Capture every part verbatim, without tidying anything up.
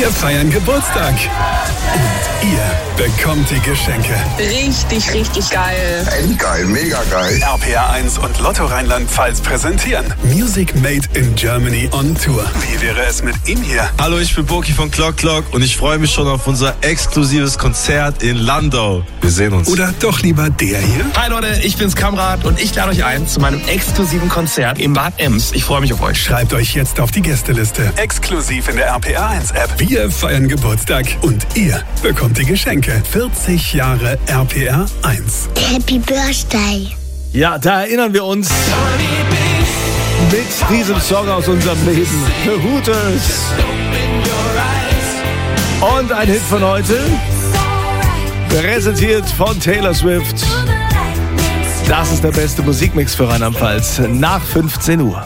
Wir feiern Geburtstag. Und ihr bekommt die Geschenke. Richtig, richtig geil. Endgeil, mega geil. R P R eins und Lotto Rheinland-Pfalz präsentieren Music Made in Germany on Tour. Wie wäre es mit ihm hier? Hallo, ich bin Boki von Clock Clock und ich freue mich schon auf unser exklusives Konzert in Landau. Wir sehen uns. Oder doch lieber der hier? Hi Leute, ich bin's Kamrat und ich lade euch ein zu meinem exklusiven Konzert in Bad Ems. Ich freue mich auf euch. Schreibt euch jetzt auf die Gästeliste. Exklusiv in der R P R eins App. Wir feiern Geburtstag und ihr bekommt die Geschenke. vierzig Jahre R P R eins. Happy Birthday. Ja, da erinnern wir uns mit diesem Song aus unserem Leben. The Hooters. Und ein Hit von heute, präsentiert von Taylor Swift. Das ist der beste Musikmix für Rheinland-Pfalz nach fünfzehn Uhr.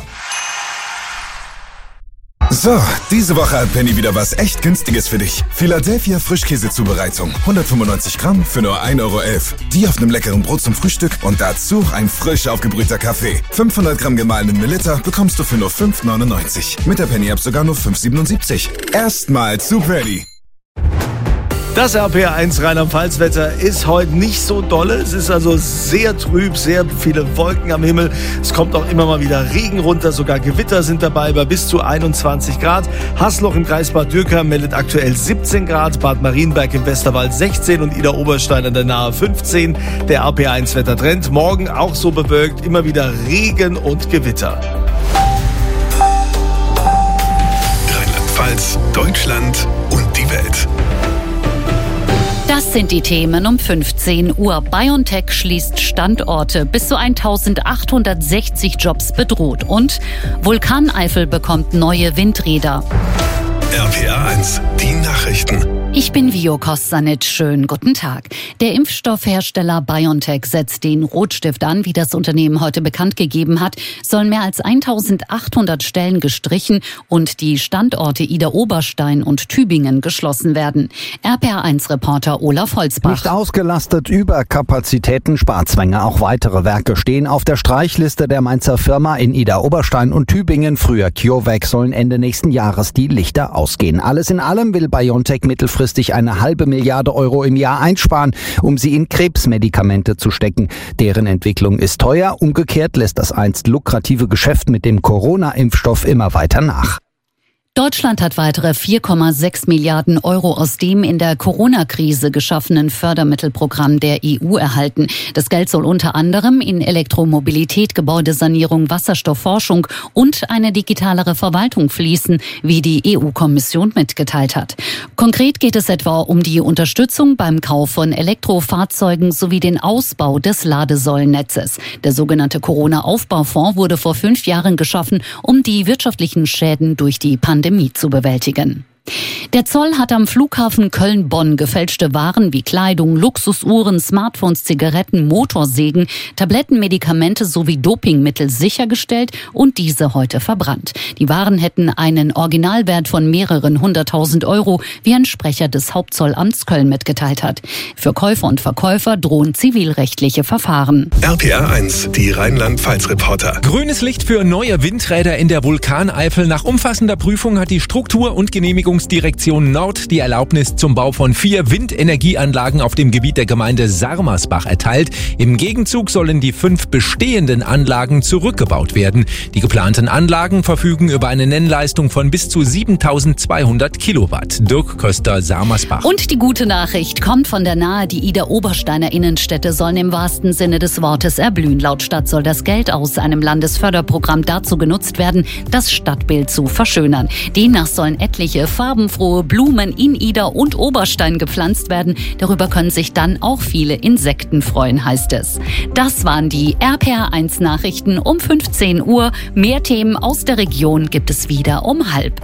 So, diese Woche hat Penny wieder was echt Günstiges für dich. Philadelphia Frischkäsezubereitung. hundertfünfundneunzig Gramm für nur ein Euro elf. Die auf einem leckeren Brot zum Frühstück und dazu ein frisch aufgebrühter Kaffee. fünfhundert Gramm gemahlenen Melitta bekommst du für nur fünf neunundneunzig. Mit der Penny-App sogar nur fünf siebenundsiebzig. Erstmal zu Penny. Das R P R eins Rheinland-Pfalz-Wetter ist heute nicht so dolle. Es ist also sehr trüb, sehr viele Wolken am Himmel. Es kommt auch immer mal wieder Regen runter, sogar Gewitter sind dabei bei bis zu einundzwanzig Grad. Haßloch im Kreis Bad Dürkheim meldet aktuell siebzehn Grad, Bad Marienberg im Westerwald sechzehn und Ida Oberstein an der Nahe fünfzehn. Der R P R eins Wettertrend. Morgen auch so bewölkt, immer wieder Regen und Gewitter. Rheinland-Pfalz, Deutschland und die Welt. Das sind die Themen um fünfzehn Uhr. BioNTech schließt Standorte. Bis zu eintausendachthundertsechzig Jobs bedroht. Und Vulkaneifel bekommt neue Windräder. R P R eins, die Nachrichten. Ich bin Vio Kostanic. Schönen guten Tag. Der Impfstoffhersteller BioNTech setzt den Rotstift an. Wie das Unternehmen heute bekannt gegeben hat, sollen mehr als eintausendachthundert Stellen gestrichen und die Standorte Ida Oberstein und Tübingen geschlossen werden. R P R eins Reporter Olaf Holzbach. Nicht ausgelastet, Überkapazitäten, Sparzwänge. Auch weitere Werke stehen auf der Streichliste der Mainzer Firma. In Ida Oberstein und Tübingen, früher CureVac, sollen Ende nächsten Jahres die Lichter ausgehen. Alles in allem will BioNTech mittelfristig eine halbe Milliarde Euro im Jahr einsparen, um sie in Krebsmedikamente zu stecken. Deren Entwicklung ist teuer. Umgekehrt lässt das einst lukrative Geschäft mit dem Corona-Impfstoff immer weiter nach. Deutschland hat weitere vier Komma sechs Milliarden Euro aus dem in der Corona-Krise geschaffenen Fördermittelprogramm der E U erhalten. Das Geld soll unter anderem in Elektromobilität, Gebäudesanierung, Wasserstoffforschung und eine digitalere Verwaltung fließen, wie die E U-Kommission mitgeteilt hat. Konkret geht es etwa um die Unterstützung beim Kauf von Elektrofahrzeugen sowie den Ausbau des Ladesäulennetzes. Der sogenannte Corona-Aufbaufonds wurde vor fünf Jahren geschaffen, um die wirtschaftlichen Schäden durch die Pandemie zu bewältigen. Der Zoll hat am Flughafen Köln-Bonn gefälschte Waren wie Kleidung, Luxusuhren, Smartphones, Zigaretten, Motorsägen, Tabletten, Medikamente sowie Dopingmittel sichergestellt und diese heute verbrannt. Die Waren hätten einen Originalwert von mehreren hunderttausend Euro, wie ein Sprecher des Hauptzollamts Köln mitgeteilt hat. Für Käufer und Verkäufer drohen zivilrechtliche Verfahren. R P R eins, die Rheinland-Pfalz-Reporter. Grünes Licht für neue Windräder in der Vulkaneifel. Nach umfassender Prüfung hat die Struktur- und Genehmigungsdirektion Nord die Erlaubnis zum Bau von vier Windenergieanlagen auf dem Gebiet der Gemeinde Sarmersbach erteilt. Im Gegenzug sollen die fünf bestehenden Anlagen zurückgebaut werden. Die geplanten Anlagen verfügen über eine Nennleistung von bis zu siebentausendzweihundert Kilowatt. Dirk Köster, Sarmersbach. Und die gute Nachricht kommt von der Nahe. Die Ida Obersteiner Innenstädte sollen im wahrsten Sinne des Wortes erblühen. Laut Stadt soll das Geld aus einem Landesförderprogramm dazu genutzt werden, das Stadtbild zu verschönern. Demnach sollen etliche farbenfrohe Blumen in Ida und Oberstein gepflanzt werden. Darüber können sich dann auch viele Insekten freuen, heißt es. Das waren die R P R eins Nachrichten um fünfzehn Uhr. Mehr Themen aus der Region gibt es wieder um halb.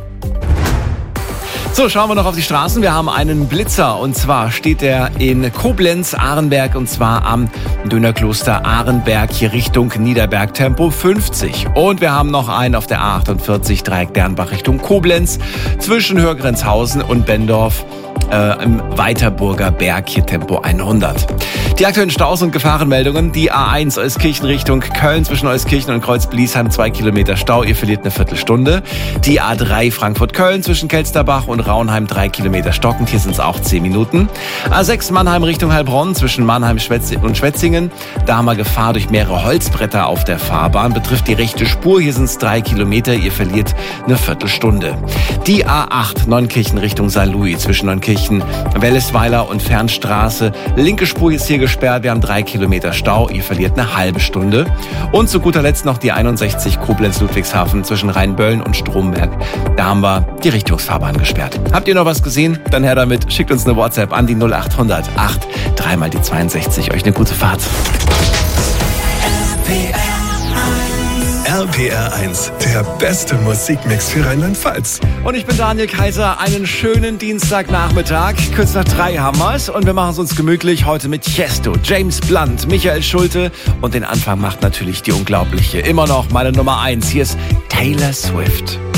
So, schauen wir noch auf die Straßen. Wir haben einen Blitzer und zwar steht er in Koblenz-Ahrenberg und zwar am Dönerkloster Ahrenberg hier Richtung Niederberg, Tempo fünfzig. Und wir haben noch einen auf der A achtundvierzig Dreieck Dernbach Richtung Koblenz zwischen Hörgrenzhausen und Bendorf. äh, im Weiterburger Berg, hier Tempo hundert. Die aktuellen Staus und Gefahrenmeldungen. Die A eins Euskirchen Richtung Köln zwischen Euskirchen und Kreuz-Bliesheim zwei Kilometer Stau, ihr verliert eine Viertelstunde. Die A drei Frankfurt-Köln zwischen Kelsterbach und Raunheim drei Kilometer stockend, hier sind es auch zehn Minuten. A sechs Mannheim Richtung Heilbronn zwischen Mannheim und Schwetzingen. Da haben wir Gefahr durch mehrere Holzbretter auf der Fahrbahn. Betrifft die rechte Spur, hier sind es drei Kilometer, ihr verliert eine Viertelstunde. Die A acht Neunkirchen Richtung Saarlouis zwischen Neunkirchen, Wellesweiler und Fernstraße. Linke Spur ist hier gesperrt, wir haben drei Kilometer Stau, ihr verliert eine halbe Stunde. Und zu guter Letzt noch die einundsechzig Koblenz-Ludwigshafen zwischen Rheinböllen und Stromberg. Da haben wir die Richtungsfahrbahn gesperrt. Habt ihr noch was gesehen? Dann her damit, schickt uns eine WhatsApp an die null acht hundert acht, dreimal die zweiundsechzig. Euch eine gute Fahrt. R P R eins, der beste Musikmix für Rheinland-Pfalz. Und ich bin Daniel Kaiser, einen schönen Dienstagnachmittag. Kurz nach drei haben wir's und wir machen es uns gemütlich heute mit Tiesto, James Blunt, Michael Schulte und den Anfang macht natürlich die unglaubliche, immer noch meine Nummer eins. Hier ist Taylor Swift.